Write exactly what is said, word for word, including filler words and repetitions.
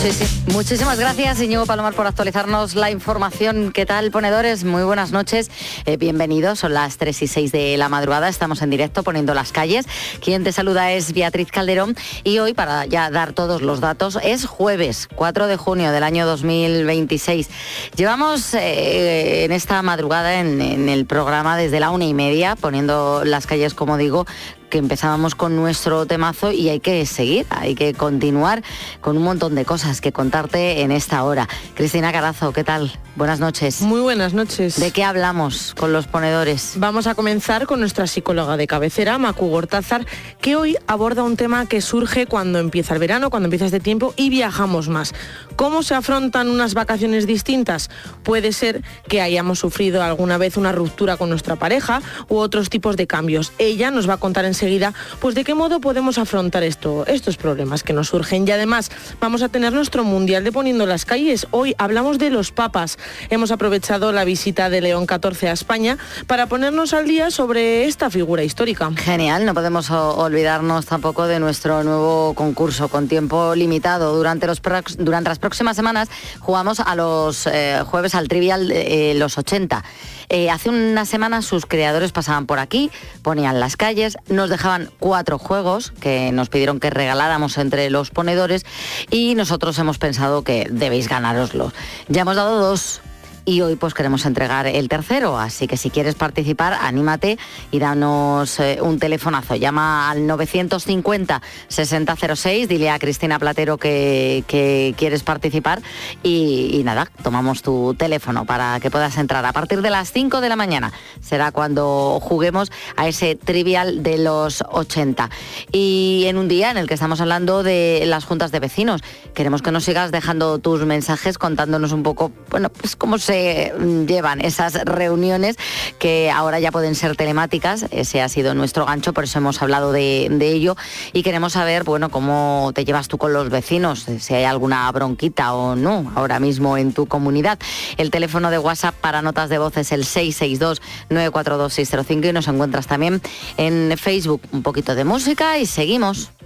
Sí, sí. Muchísimas gracias, Íñigo Palomar, por actualizarnos la información. ¿Qué tal, ponedores? Muy buenas noches. Eh, bienvenidos. Son las tres y seis de la madrugada. Estamos en directo poniendo las calles. Quien te saluda es Beatriz Calderón. Y hoy, para ya dar todos los datos, es jueves cuatro de junio del año dos mil veintiséis. Llevamos eh, en esta madrugada en, en el programa desde la una y media, poniendo las calles, como digo, que empezábamos con nuestro temazo y hay que seguir, hay que continuar con un montón de cosas que contarte en esta hora. Cristina Carazo, ¿qué tal? Buenas noches. Muy buenas noches. ¿De qué hablamos con los ponedores? Vamos a comenzar con nuestra psicóloga de cabecera, Macu Gortázar, que hoy aborda un tema que surge cuando empieza el verano, cuando empieza este tiempo y viajamos más. ¿Cómo se afrontan unas vacaciones distintas? Puede ser que hayamos sufrido alguna vez una ruptura con nuestra pareja u otros tipos de cambios. Ella nos va a contar enseguida pues de qué modo podemos afrontar esto, estos problemas que nos surgen. Y además vamos a tener nuestro Mundial de Poniendo las Calles. Hoy hablamos de los papas. Hemos aprovechado la visita de León catorce a España para ponernos al día sobre esta figura histórica. Genial, no podemos o- olvidarnos tampoco de nuestro nuevo concurso con tiempo limitado. Durante, los prox- durante las próximas semanas jugamos a los eh, jueves al Trivial eh, los ochenta. Eh, hace unas semanas sus creadores pasaban por aquí, ponían las calles, nos dejaban cuatro juegos que nos pidieron que regaláramos entre los ponedores y nosotros hemos pensado que debéis ganároslos. Ya hemos dado dos. Y hoy pues queremos entregar el tercero, así que si quieres participar, anímate y danos eh, un telefonazo. Llama al novecientos cincuenta sesenta cero seis, dile a Cristina Platero que, que quieres participar y, y nada, tomamos tu teléfono para que puedas entrar. A partir de las cinco de la mañana será cuando juguemos a ese Trivial de los ochenta. Y en un día en el que estamos hablando de las juntas de vecinos, queremos que nos sigas dejando tus mensajes contándonos un poco, bueno, pues cómo se llevan esas reuniones que ahora ya pueden ser telemáticas. Ese ha sido nuestro gancho, por eso hemos hablado de, de ello y queremos saber, bueno, cómo te llevas tú con los vecinos, si hay alguna bronquita o no ahora mismo en tu comunidad. El teléfono de WhatsApp para notas de voz es el seis seis dos nueve cuatro dos seis cero cinco y nos encuentras también en Facebook. Un poquito de música y seguimos.